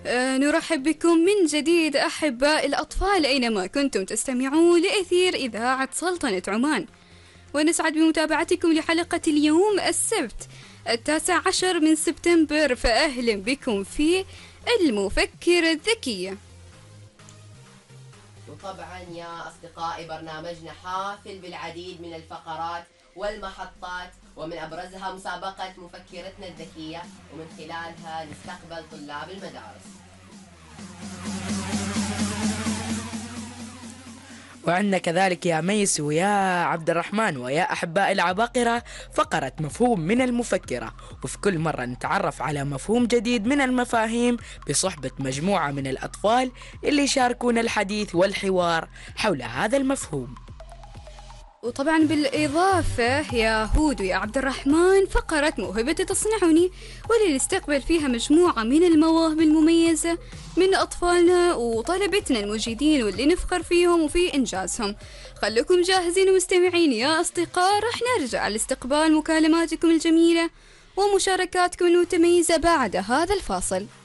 نرحب بكم من جديد أحباء الأطفال أينما كنتم تستمعون لأثير إذاعة سلطنة عمان، ونسعد بمتابعتكم لحلقة اليوم السبت 19 من سبتمبر. فأهلا بكم في المفكرة الذكية. وطبعا يا أصدقائي برنامجنا حافل بالعديد من الفقرات والمحطات، ومن أبرزها مسابقة مفكرتنا الذكية، ومن خلالها نستقبل طلاب المدارس. وعندنا كذلك يا ميس ويا عبد الرحمن ويا أحباء العباقرة فقرة مفهوم من المفكرة، وفي كل مرة نتعرف على مفهوم جديد من المفاهيم بصحبة مجموعة من الأطفال اللي يشاركون الحديث والحوار حول هذا المفهوم. وطبعا بالإضافة يا هود ويا عبد الرحمن فقرة موهبة تصنعني، واللي نستقبل فيها مجموعة من المواهب المميزة من أطفالنا وطلبتنا المجيدين، واللي نفخر فيهم وفي إنجازهم. خلوكم جاهزين ومستمعين يا أصدقاء، رح نرجع لاستقبال مكالماتكم الجميلة ومشاركاتكم المتميزة بعد هذا الفاصل.